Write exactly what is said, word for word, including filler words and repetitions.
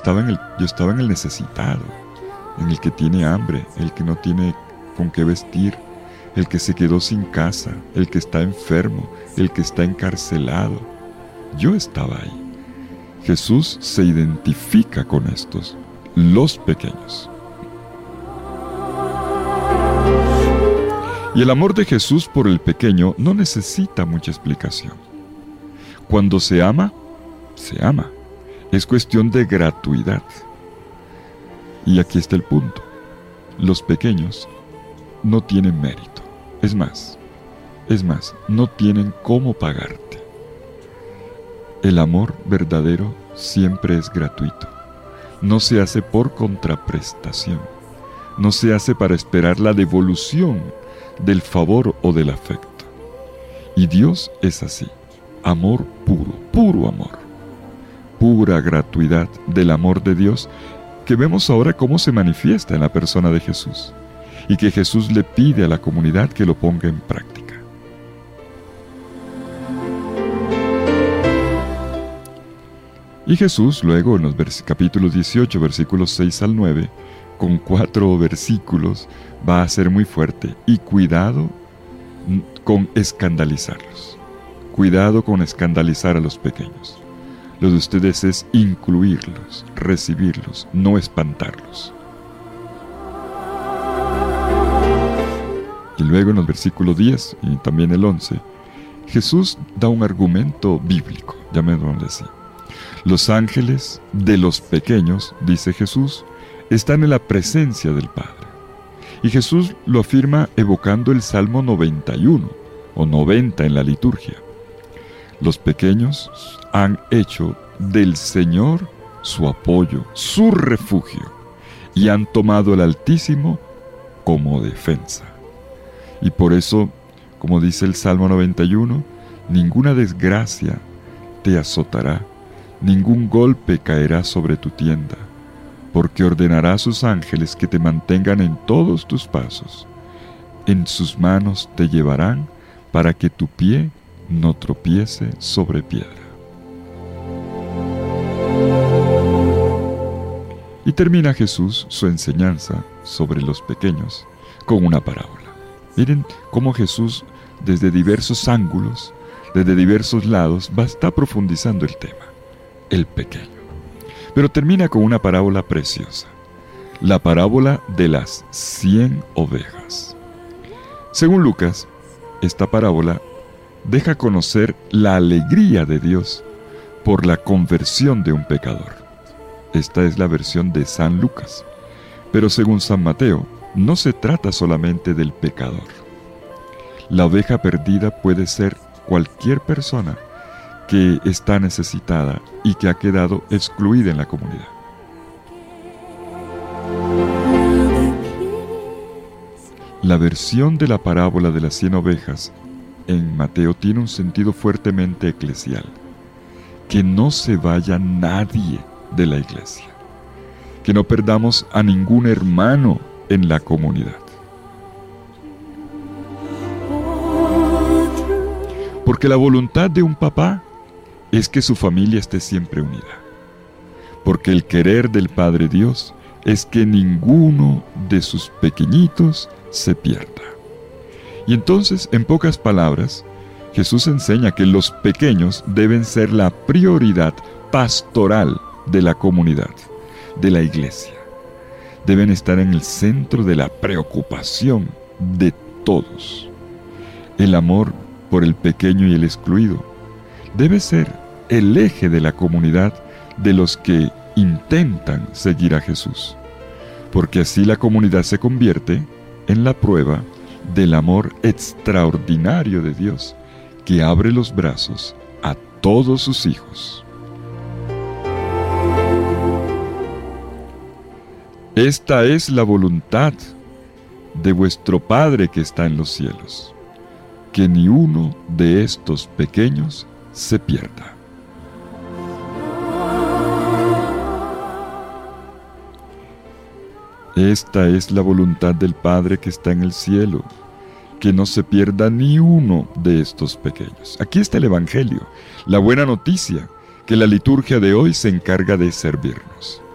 estaba en el, yo estaba en el necesitado, en el que tiene hambre, el que no tiene con qué vestir, el que se quedó sin casa, el que está enfermo, el que está encarcelado. Yo estaba ahí. Jesús se identifica con estos, los pequeños. Y el amor de Jesús por el pequeño no necesita mucha explicación. Cuando se ama, se ama. Es cuestión de gratuidad. Y aquí está el punto. Los pequeños no tienen mérito. Es más, es más, no tienen cómo pagarte. El amor verdadero siempre es gratuito. No se hace por contraprestación. No se hace para esperar la devolución del favor o del afecto. Y Dios es así. Amor puro, puro amor. Pura gratuidad del amor de Dios que vemos ahora cómo se manifiesta en la persona de Jesús y que Jesús le pide a la comunidad que lo ponga en práctica. Y Jesús luego en los vers- capítulos dieciocho, versículos seis al nueve, con cuatro versículos, va a ser muy fuerte. Y cuidado con escandalizarlos. Cuidado con escandalizar a los pequeños. Lo de ustedes es incluirlos, recibirlos, no espantarlos. Y luego en los versículos diez y también el once, Jesús da un argumento bíblico, llamémoslo así. Los ángeles de los pequeños, dice Jesús, están en la presencia del Padre. Y Jesús lo afirma evocando el Salmo noventa y uno, o noventa en la liturgia. Los pequeños han hecho del Señor su apoyo, su refugio, y han tomado el Altísimo como defensa. Y por eso, como dice el Salmo noventa y uno, ninguna desgracia te azotará, ningún golpe caerá sobre tu tienda, porque ordenará a sus ángeles que te mantengan en todos tus pasos. En sus manos te llevarán para que tu pie no tropiece sobre piedra. Y termina Jesús su enseñanza sobre los pequeños con una parábola. Miren cómo Jesús, desde diversos ángulos, desde diversos lados, va a estar profundizando el tema, el pequeño. Pero termina con una parábola preciosa, la parábola de las cien ovejas. Según Lucas, esta parábola deja conocer la alegría de Dios por la conversión de un pecador. Esta es la versión de San Lucas. Pero según San Mateo, no se trata solamente del pecador. La oveja perdida puede ser cualquier persona que está necesitada y que ha quedado excluida en la comunidad. La versión de la parábola de las cien ovejas en Mateo tiene un sentido fuertemente eclesial. Que no se vaya nadie de la iglesia. Que no perdamos a ningún hermano en la comunidad. Porque la voluntad de un papá es que su familia esté siempre unida. Porque el querer del Padre Dios es que ninguno de sus pequeñitos se pierda. Y entonces, en pocas palabras, Jesús enseña que los pequeños deben ser la prioridad pastoral de la comunidad, de la iglesia. Deben estar en el centro de la preocupación de todos. El amor por el pequeño y el excluido debe ser el eje de la comunidad de los que intentan seguir a Jesús, porque así la comunidad se convierte en la prueba del amor extraordinario de Dios, que abre los brazos a todos sus hijos. Esta es la voluntad de vuestro Padre que está en los cielos, que ni uno de estos pequeños se pierda. Esta es la voluntad del Padre que está en el cielo, que no se pierda ni uno de estos pequeños. Aquí está el Evangelio, la buena noticia que la liturgia de hoy se encarga de servirnos.